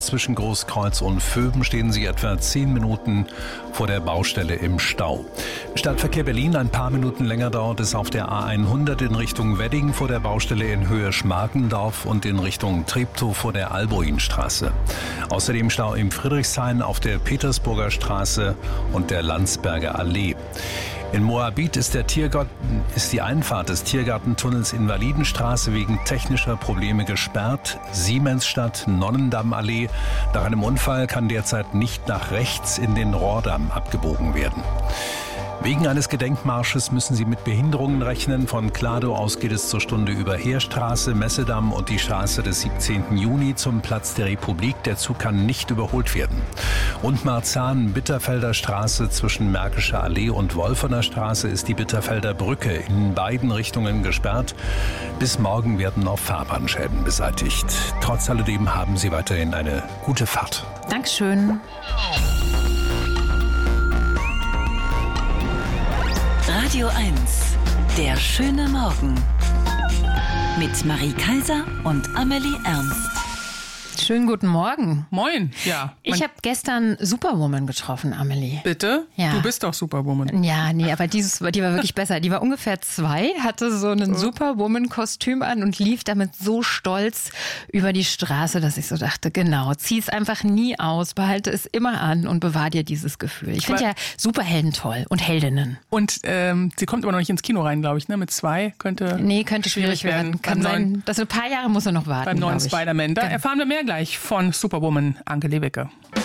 Zwischen Großkreuz und Vöben stehen Sie etwa 10 Minuten vor der Baustelle im Stau. Stadtverkehr Berlin, ein paar Minuten länger dauert es auf der A100 in Richtung Wedding vor der Baustelle in Höhe Schmargendorf und in Richtung Treptow vor der Alboinstraße. Außerdem Stau im Friedrichshain auf der Petersburger Straße und der Landsberger Allee. In Moabit ist die Einfahrt des Tiergartentunnels Invalidenstraße wegen technischer Probleme gesperrt. Siemensstadt, Nonnendammallee. Nach einem Unfall kann derzeit nicht nach rechts in den Rohrdamm abgebogen werden. Wegen eines Gedenkmarsches müssen Sie mit Behinderungen rechnen. Von Kladow aus geht es zur Stunde über Heerstraße, Messedamm und die Straße des 17. Juni zum Platz der Republik. Der Zug kann nicht überholt werden. Und Marzahn, Bitterfelder Straße zwischen Märkischer Allee und Wolfener Straße ist die Bitterfelder Brücke in beiden Richtungen gesperrt. Bis morgen werden noch Fahrbahnschäden beseitigt. Trotz alledem haben Sie weiterhin eine gute Fahrt. Dankeschön. Radio 1, der schöne Morgen. Mit Marie Kaiser und Amelie Ernst. Schönen guten Morgen. Moin, ja. Ich habe gestern Superwoman getroffen, Amelie. Bitte? Ja. Du bist doch Superwoman. Ja, nee, aber die war wirklich besser. Die war ungefähr 2, hatte so ein Superwoman-Kostüm an und lief damit so stolz über die Straße, dass ich so dachte, genau, zieh es einfach nie aus, behalte es immer an und bewahr dir dieses Gefühl. Ich finde ja Superhelden toll und Heldinnen. Und sie kommt aber noch nicht ins Kino rein, glaube ich, ne? Mit 2 könnte schwierig werden. Kann sein, dass ein paar Jahre muss er noch warten. Beim neuen Spider-Man. Da erfahren wir mehr gleich von Superwoman Anke Lewicke.